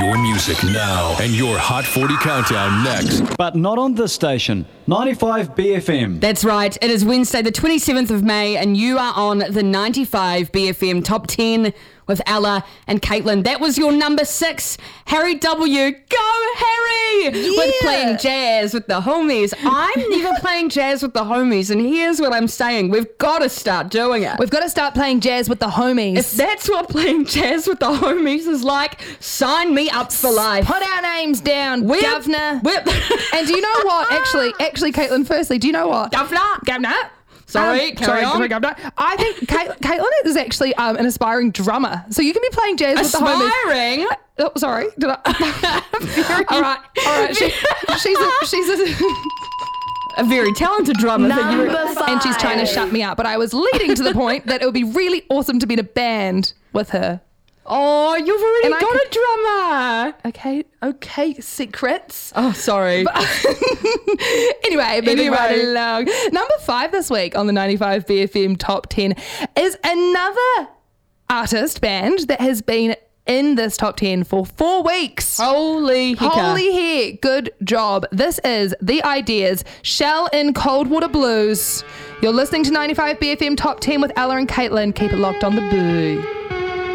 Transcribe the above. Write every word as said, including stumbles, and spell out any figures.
Your music now and your Hot forty Countdown next. But not on this station. ninety-five B F M. That's right. It is Wednesday, the twenty-seventh of May, and you are on the ninety-five B F M Top ten with Ella and Caitlin. That was your number six, Harry W. Go, Harry! Yeah. With playing jazz with the homies. I'm never playing jazz with the homies, and here's what I'm saying. We've got to start doing it. We've got to start playing jazz with the homies. If that's what playing jazz with the homies is like, sign me up for life. Put our names down, We're, governor. We're, And do you know what? Actually, actually, Caitlin, firstly, do you know what? Governor! Governor. Sorry, um, carry sorry, on. sorry, Governor. I think Caitlin, Caitlin is actually um, an aspiring drummer. So you can be playing jazz with the homies. Aspiring? Oh, sorry. Did I? all right, all right. She, she's a, she's a, A very talented drummer. that you were- and she's trying to shut me up. But I was leading to the point that it would be really awesome to be in a band with her. Oh, you've already And I got could- a drummer. Okay, okay, secrets. Oh, sorry. Anyway, moving right Anyway. along. Number five this week on the ninety-five B F M Top ten is another artist band that has been in this top ten for four weeks. Holy hicka. Holy heck, good job. This is The Ideas, Shell in Cold Water Blues. You're listening to ninety-five B F M Top ten with Ella and Caitlin. Keep it locked on the boo.